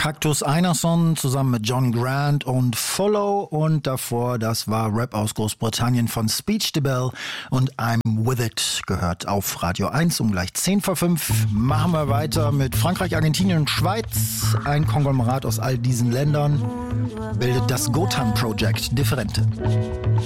Cactus Einarsson zusammen mit John Grant und Follow und davor, das war Rap aus Großbritannien von Speech the Bell und I'm With It, gehört auf Radio 1 um gleich 5:10. Machen wir weiter mit Frankreich, Argentinien und Schweiz. Ein Konglomerat aus all diesen Ländern bildet das Gotan Project Differente.